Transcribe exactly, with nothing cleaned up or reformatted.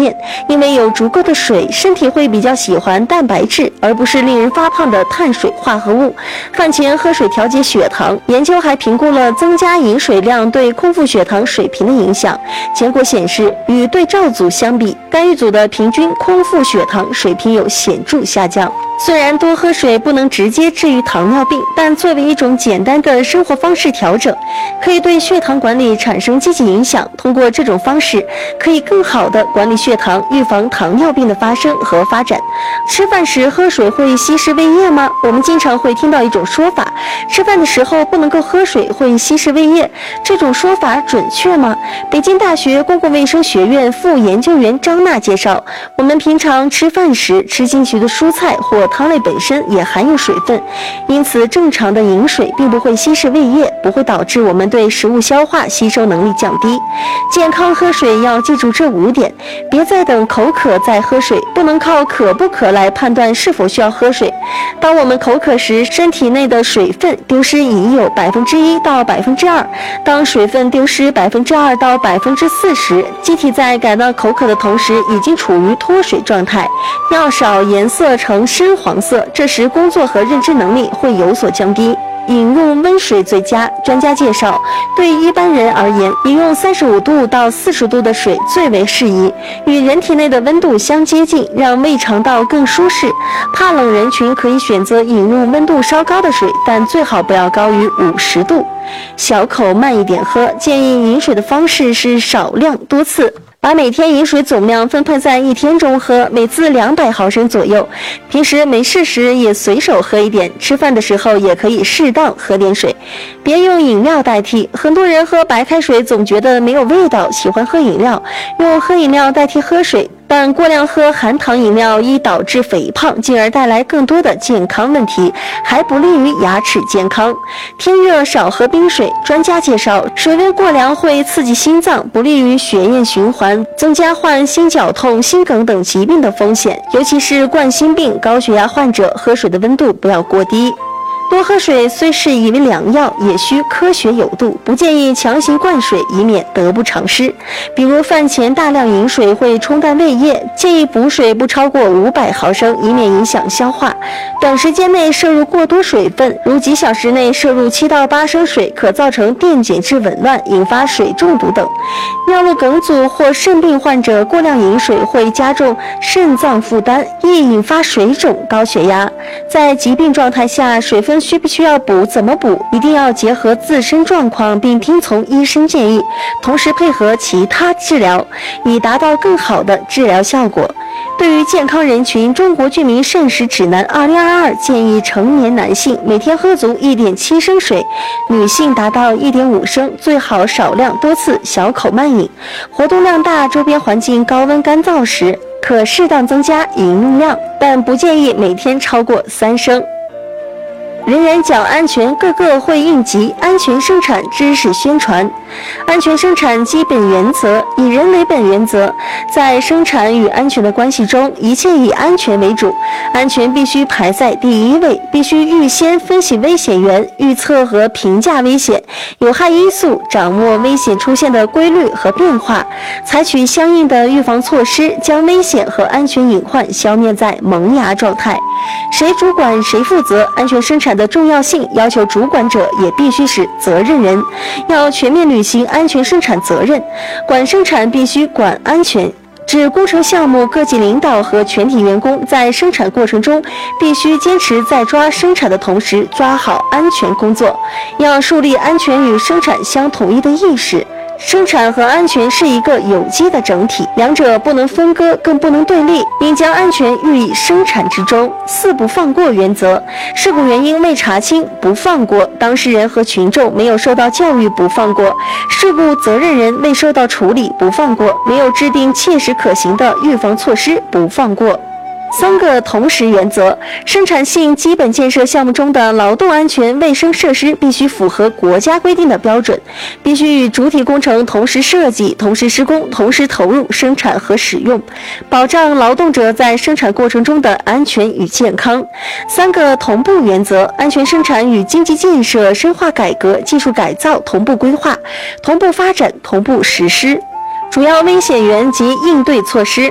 变，因为有足够的水，身体会比较喜欢蛋白质，而不是令人发胖的碳水化合物。饭前喝水调节血糖，研究还评估了增加饮水量对空腹血糖水平的影响。结果显示，与对照组相比，干预组的平均空腹血糖水平有显著下降。虽然多喝水不能直接治愈糖尿病，但作为一种简单的生活方式调整，可以对血糖管理产生积极影响。通过这种方式，可以更好地管理血糖，预防糖尿病的发生和发展。吃饭时喝水会稀释胃液吗？我们经常会听到一种说法，吃饭的时候不能够喝水，会稀释胃液。这种说法准确吗？北京大学公共卫生学院副研究员张娜介绍，我们平常吃饭时吃进去的蔬菜或汤类本身也含有水分，因此正常的饮水并不会稀释胃液，不会导致我们对食物消化吸收能力降低。健康喝水要记住这五点，别再等口渴再喝水，不能靠渴不渴来判断是否需要喝水。当我们口渴时，身体内的水分丢失已有百分之一到百分之二，当水分丢失百分之二到百分之四时，机体在感到口渴的同时已经处于脱水状态，尿少颜色呈深黄色，这时工作和认知能力会有所降低。饮用温水最佳。专家介绍，对一般人而言，饮用三十五度到四十度的水最为适宜，与人体内的温度相接近，让胃肠道更舒适。怕冷人群可以选择饮用温度稍高的水，但最好不要高于五十度。小口慢一点喝，建议饮水的方式是少量多次。把每天饮水总量分配在一天中喝，每次两百毫升左右。平时没事时也随手喝一点，吃饭的时候也可以适当喝点水，别用饮料代替。很多人喝白开水总觉得没有味道，喜欢喝饮料，用喝饮料代替喝水。但过量喝含糖饮料易导致肥胖，进而带来更多的健康问题，还不利于牙齿健康。天热少喝冰水。专家介绍，水温过凉会刺激心脏，不利于血液循环，增加患心绞痛、心梗等疾病的风险。尤其是冠心病、高血压患者，喝水的温度不要过低。多喝水虽是以为良药，也需科学有度，不建议强行灌水，以免得不偿失。比如饭前大量饮水会冲淡胃液，建议补水不超过五百毫升，以免影响消化。短时间内摄入过多水分，如几小时内摄入七到八升水，可造成电解质紊乱，引发水中毒等。尿路梗阻或肾病患者过量饮水会加重肾脏负担，易引发水肿、高血压。在疾病状态下，水分需不需要补，怎么补，一定要结合自身状况并听从医生建议，同时配合其他治疗，以达到更好的治疗效果。对于健康人群，中国居民膳食指南二零二二建议成年男性每天喝足 一点七升水，女性达到 一点五升，最好少量多次，小口慢饮。活动量大、周边环境高温干燥时，可适当增加饮用量，但不建议每天超过三升。人人讲安全，个个会应急。安全生产知识宣传。安全生产基本原则：以人为本原则。在生产与安全的关系中，一切以安全为主，安全必须排在第一位，必须预先分析危险源，预测和评价危险、有害因素，掌握危险出现的规律和变化，采取相应的预防措施，将危险和安全隐患消灭在萌芽状态。谁主管谁负责，安全生产的重要性要求主管者也必须是责任人，要全面履行安全生产责任。管生产必须管安全，指工程项目各级领导和全体员工在生产过程中必须坚持在抓生产的同时抓好安全工作，要树立安全与生产相统一的意识。生产和安全是一个有机的整体，两者不能分割，更不能对立，应将安全寓意生产之中。四不放过原则：事故原因未查清，不放过；当事人和群众没有受到教育，不放过；事故责任人未受到处理，不放过；没有制定切实可行的预防措施，不放过。三个同时原则：生产性基本建设项目中的劳动安全卫生设施必须符合国家规定的标准，必须与主体工程同时设计、同时施工、同时投入生产和使用，保障劳动者在生产过程中的安全与健康。三个同步原则：安全生产与经济建设、深化改革、技术改造同步规划、同步发展、同步实施。主要危险源及应对措施：